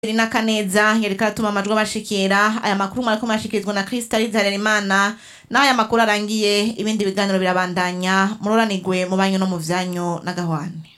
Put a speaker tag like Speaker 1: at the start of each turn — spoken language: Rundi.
Speaker 1: Irina Kaneza yariko aratuma amajwi bashikira aya makuru mwariko mashikirizwa na Kristaliza Harerimana naho aya makuru arangiye ibindi biganiro birabandanya muroranirwe mu banyu no mu vyanyu na gahwane.